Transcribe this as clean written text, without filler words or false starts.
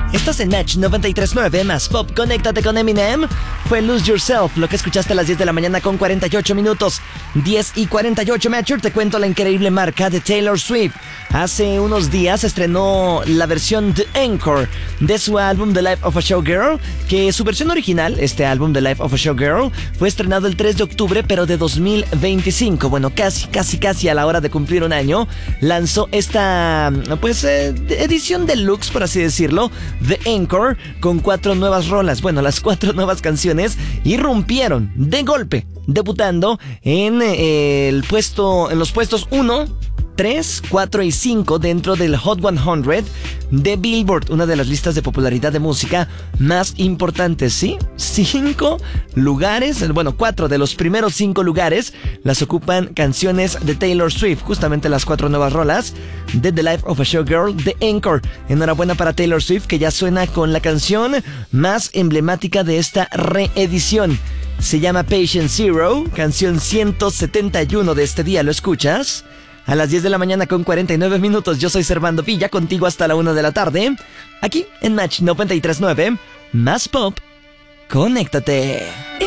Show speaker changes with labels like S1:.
S1: Estás en Match 93.9 más Pop. Conéctate con Eminem. Fue Lose Yourself, lo que escuchaste a las 10 de la mañana con 48 minutos. 10:48, Matcher. Te cuento la increíble marca de Taylor Swift. Hace unos días estrenó la versión The Encore de su álbum The Life of a Showgirl, que su versión original, este álbum The Life of a Showgirl, fue estrenado el 3 de octubre, pero de 2025. Bueno, casi a la hora de cumplir un año, lanzó esta, edición deluxe, por así decirlo, The Encore, con 4 nuevas rolas. Bueno, las 4 nuevas canciones irrumpieron de golpe, debutando en los puestos 1, 3, 4 y 5 dentro del Hot 100 de Billboard, una de las listas de popularidad de música más importantes, ¿sí? 5 lugares, 4 de los primeros 5 lugares las ocupan canciones de Taylor Swift, justamente las 4 nuevas rolas de The Life of a Showgirl, The Encore. Enhorabuena para Taylor Swift, que ya suena con la canción más emblemática de esta reedición. Se llama Patient Zero, canción 171 de este día. ¿Lo escuchas? A las 10 de la mañana con 49 minutos, yo soy Servando Villa, contigo hasta la 1 de la tarde, aquí en Match 93.9, más Pop, conéctate.